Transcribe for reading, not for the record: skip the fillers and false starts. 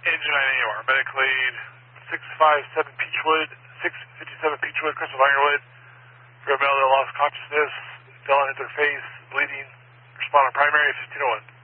Engine 9 AR, medical aid, 657 Peachwood, 657 Peachwood, Crystal Vineyard. For a male that lost consciousness, fell on hit their face, bleeding. Respond on primary, 1501.